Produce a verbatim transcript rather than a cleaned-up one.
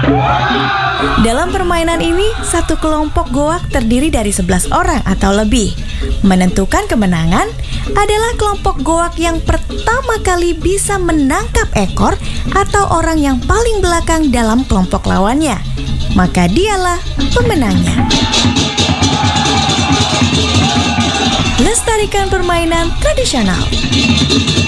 Dalam permainan ini, satu kelompok goak terdiri dari sebelas orang atau lebih. Menentukan kemenangan adalah kelompok goak yang pertama kali bisa menangkap ekor atau orang yang paling belakang dalam kelompok lawannya. Maka dialah pemenangnya. Lestarikan permainan tradisional.